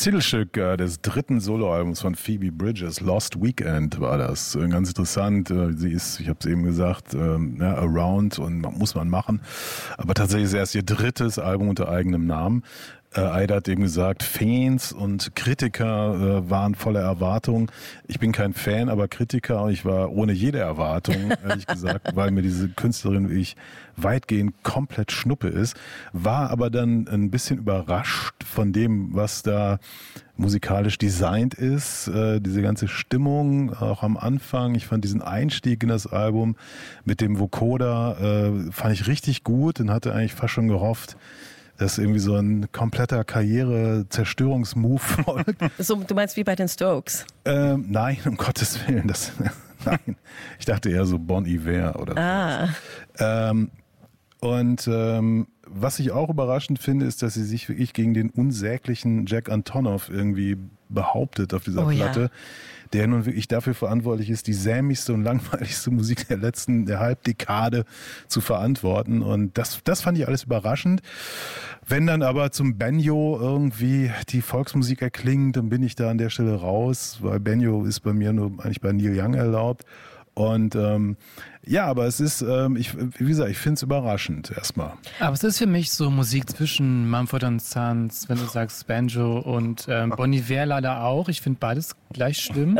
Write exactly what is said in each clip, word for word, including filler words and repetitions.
Titelstück äh, des dritten Soloalbums von Phoebe Bridgers, Lost Weekend war das. Äh, ganz interessant. Äh, sie ist, ich habe es eben gesagt, äh, ja, Around und muss man machen. Aber tatsächlich ist es erst ihr drittes Album unter eigenem Namen. Äh, Aida hat eben gesagt, Fans und Kritiker äh, waren voller Erwartung. Ich bin kein Fan, aber Kritiker. Und ich war ohne jede Erwartung, ehrlich gesagt, weil mir diese Künstlerin wie ich weitgehend komplett Schnuppe ist. War aber dann ein bisschen überrascht von dem, was da musikalisch designt ist. Äh, diese ganze Stimmung, auch am Anfang. Ich fand diesen Einstieg in das Album mit dem Vocoder, äh, fand ich richtig gut und hatte eigentlich fast schon gehofft, dass irgendwie so ein kompletter Karriere-Zerstörungsmove folgt. So, du meinst wie bei den Strokes? Ähm, nein, um Gottes Willen. Das, nein, ich dachte eher so Bon Iver oder ah. so. Ähm, und ähm, was ich auch überraschend finde, ist, dass sie sich wirklich gegen den unsäglichen Jack Antonoff irgendwie behauptet auf dieser oh, Platte, ja. der nun wirklich dafür verantwortlich ist, die sämigste und langweiligste Musik der letzten, der Halbdekade zu verantworten. Und das, das fand ich alles überraschend. Wenn dann aber zum Banjo irgendwie die Volksmusik erklingt, dann bin ich da an der Stelle raus, weil Banjo ist bei mir nur eigentlich bei Neil Young erlaubt. Und ähm, ja, aber es ist, ähm, ich, wie gesagt, ich finde es überraschend erstmal. Aber es ist für mich so Musik zwischen Mumford and Sons, wenn du sagst Banjo und ähm, Bon Iver leider auch. Ich finde beides gleich schlimm.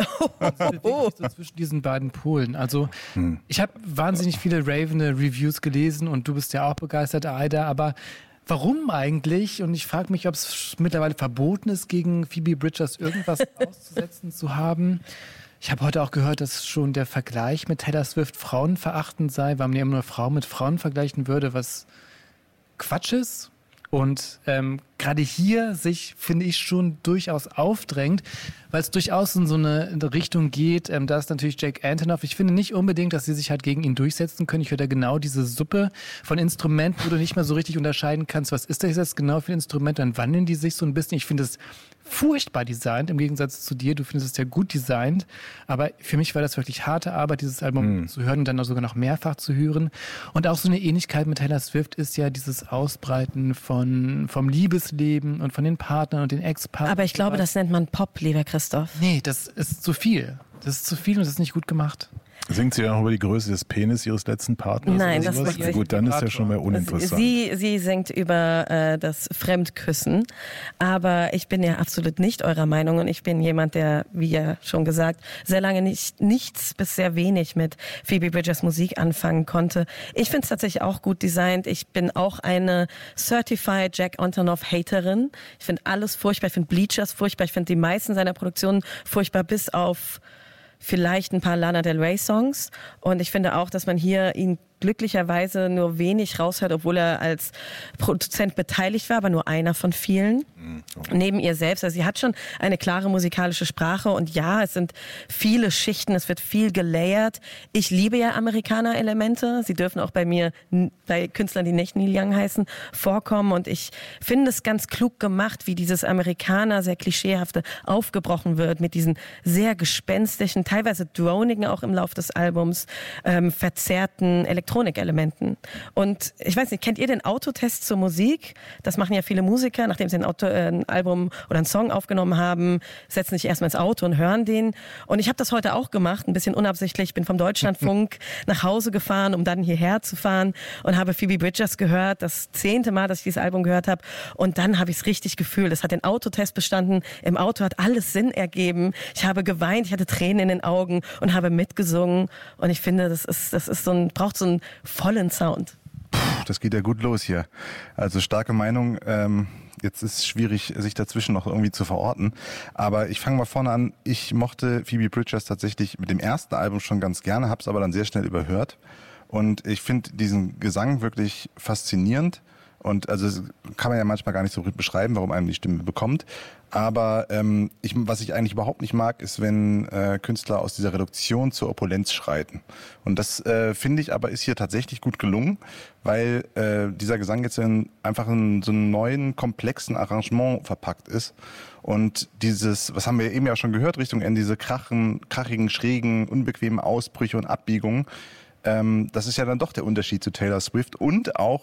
Oh. So zwischen diesen beiden Polen. Also hm. ich habe wahnsinnig viele ravende Reviews gelesen und du bist ja auch begeistert, Aida, aber warum eigentlich? Und ich frage mich, ob es mittlerweile verboten ist, gegen Phoebe Bridgers irgendwas auszusetzen zu haben. Ich habe heute auch gehört, dass schon der Vergleich mit Taylor Swift frauenverachtend sei, weil man ja immer nur Frauen mit Frauen vergleichen würde, was Quatsch ist. Und ähm, gerade hier sich, finde ich, schon durchaus aufdrängt, weil es durchaus in so eine Richtung geht, ähm, da ist natürlich Jack Antonoff. Ich finde nicht unbedingt, dass sie sich halt gegen ihn durchsetzen können. Ich höre da genau diese Suppe von Instrumenten, wo du nicht mehr so richtig unterscheiden kannst, was ist das jetzt genau für ein Instrument, dann wandeln die sich so ein bisschen. Ich finde es furchtbar designt, im Gegensatz zu dir. Du findest es ja gut designt, aber für mich war das wirklich harte Arbeit, dieses Album mm. zu hören und dann auch sogar noch mehrfach zu hören. Und auch so eine Ähnlichkeit mit Taylor Swift ist ja dieses Ausbreiten von, vom Liebesleben und von den Partnern und den Ex-Partnern. Aber ich glaube, das nennt man Pop, lieber Christoph. Nee, das ist zu viel. Das ist zu viel und das ist nicht gut gemacht. Singt sie ja auch über die Größe des Penis ihres letzten Partners? Nein, oder das sowas? macht sie. Gut, dann ist ja schon mal uninteressant. Sie, sie singt über äh, das Fremdküssen, aber ich bin ja absolut nicht eurer Meinung und ich bin jemand, der, wie ja schon gesagt, sehr lange nicht nichts bis sehr wenig mit Phoebe Bridgers Musik anfangen konnte. Ich finde es tatsächlich auch gut designt. Ich bin auch eine Certified Jack Antonoff Haterin. Ich finde alles furchtbar. Ich finde Bleachers furchtbar. Ich finde die meisten seiner Produktionen furchtbar, bis auf vielleicht ein paar Lana Del Rey Songs. Und ich finde auch, dass man hier ihn glücklicherweise nur wenig raushört, obwohl er als Produzent beteiligt war, aber nur einer von vielen. Okay. Neben ihr selbst. Also sie hat schon eine klare musikalische Sprache und ja, es sind viele Schichten, es wird viel gelayert. Ich liebe ja Amerikaner-Elemente. Sie dürfen auch bei mir, bei Künstlern, die nicht Neil Young heißen, vorkommen und ich finde es ganz klug gemacht, wie dieses Amerikaner, sehr klischeehafte, aufgebrochen wird mit diesen sehr gespenstischen, teilweise dronigen auch im Lauf des Albums, ähm, verzerrten Elektronikelementen. Und ich weiß nicht, kennt ihr den Autotest zur Musik? Das machen ja viele Musiker, nachdem sie ein, Auto, äh, ein Album oder einen Song aufgenommen haben, setzen sich erstmal ins Auto und hören den. Und ich habe das heute auch gemacht, ein bisschen unabsichtlich. Ich bin vom Deutschlandfunk nach Hause gefahren, um dann hierher zu fahren und habe Phoebe Bridgers gehört, das zehnte Mal, dass ich dieses Album gehört habe. Und dann habe ich es richtig gefühlt. Es hat den Autotest bestanden. Im Auto hat alles Sinn ergeben. Ich habe geweint, ich hatte Tränen in den Augen und habe mitgesungen. Und ich finde, das ist, das ist so ein, braucht so einen vollen Sound. Puh, das geht ja gut los hier. Also starke Meinung. Ähm, jetzt ist es schwierig, sich dazwischen noch irgendwie zu verorten. Aber ich fange mal vorne an. Ich mochte Phoebe Bridgers tatsächlich mit dem ersten Album schon ganz gerne, hab's aber dann sehr schnell überhört. Und ich finde diesen Gesang wirklich faszinierend. Und also das kann man ja manchmal gar nicht so gut beschreiben, warum einem die Stimme bekommt. Aber ähm, ich, was ich eigentlich überhaupt nicht mag, ist, wenn äh, Künstler aus dieser Reduktion zur Opulenz schreiten. Und das äh, finde ich aber ist hier tatsächlich gut gelungen, weil äh, dieser Gesang jetzt in einfach in so einem neuen, komplexen Arrangement verpackt ist. Und dieses, was haben wir eben ja schon gehört, Richtung Ende, diese krachen, krachigen, schrägen, unbequemen Ausbrüche und Abbiegungen, ähm, das ist ja dann doch der Unterschied zu Taylor Swift und auch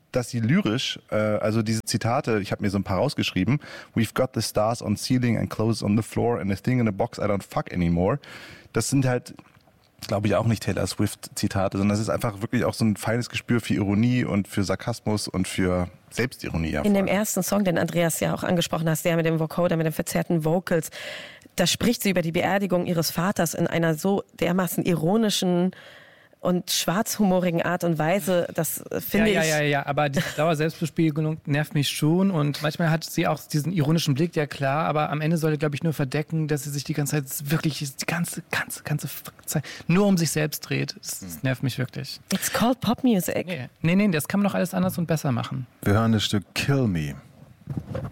dass sie lyrisch, äh, also diese Zitate, ich habe mir so ein paar rausgeschrieben, we've got the stars on ceiling and clothes on the floor and a thing in a box I don't fuck anymore. Das sind halt, glaube ich, auch nicht Taylor Swift-Zitate, sondern das ist einfach wirklich auch so ein feines Gespür für Ironie und für Sarkasmus und für Selbstironie. In dem ersten Song, den Andreas ja auch angesprochen hast, der mit dem Vocoder, mit den verzerrten Vocals, da spricht sie über die Beerdigung ihres Vaters in einer so dermaßen ironischen und schwarzhumorigen Art und Weise, das finde ja, ich... Ja, ja, ja, aber die Dauer-Selbstbespiegelung nervt mich schon und manchmal hat sie auch diesen ironischen Blick, ja klar, aber am Ende sollte, glaube ich, nur verdecken, dass sie sich die ganze Zeit wirklich, die ganze, ganze, ganze Zeit nur um sich selbst dreht. Das, das nervt mich wirklich. It's called Pop Music. Nee, nee, nee, das kann man doch alles anders und besser machen. Wir hören das Stück Kill Me.